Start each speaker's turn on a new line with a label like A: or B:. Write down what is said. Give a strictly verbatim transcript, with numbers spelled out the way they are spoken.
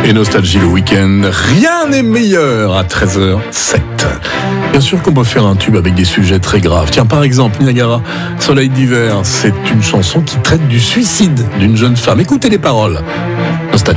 A: Et Nostalgie le week-end, rien n'est meilleur à treize heures zéro sept. Bien sûr qu'on peut faire un tube avec des sujets très graves. Tiens, par exemple, Niagara, Soleil d'hiver, c'est une chanson qui traite du suicide d'une jeune femme. Écoutez les paroles. Nostalgie.